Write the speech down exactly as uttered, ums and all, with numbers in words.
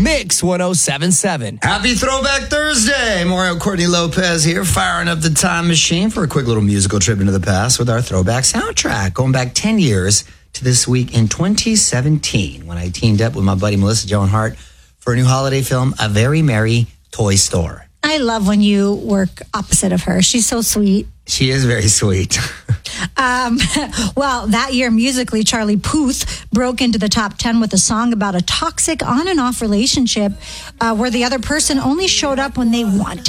Mix one oh seven point seven. Happy Throwback Thursday. Mario Courtney Lopez here, firing up the time machine for a quick little musical trip into the past with our throwback soundtrack, going back ten years to this week in twenty seventeen when I teamed up with my buddy Melissa Joan Hart for a new holiday film, A Very Merry Toy Store. I love when you work opposite of her. She's so sweet. She is very sweet. um, well, that year, musically, Charlie Puth broke into the top ten with a song about a toxic on and off relationship uh, where the other person only showed up when they wanted